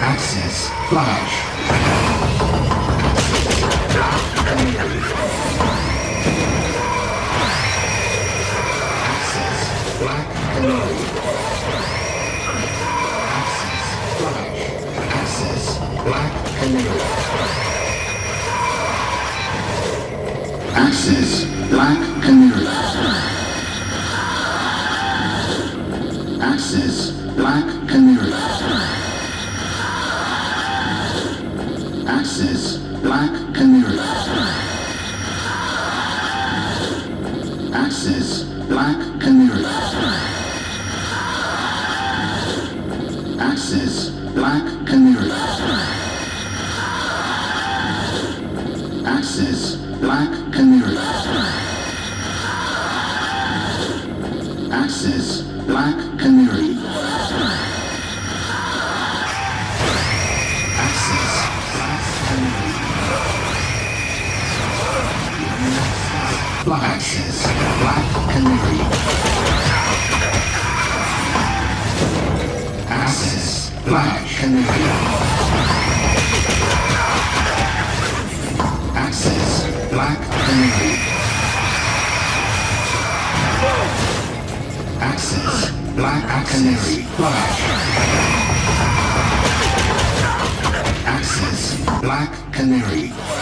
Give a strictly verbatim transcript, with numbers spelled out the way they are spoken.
Axis Flash. Axis Black Canary. Axis Flash. Axis Black Canary. Axis Black Canary. Axis Black Canary. Axis Black Canary. Axis Black Canary. Axis Black Canary. Axis Black Canary. Axis Black Canary. Axis Black Canary. Axis Black Canary. Axis Black Canary. Axis Black Canary Flash. Axis Black Canary.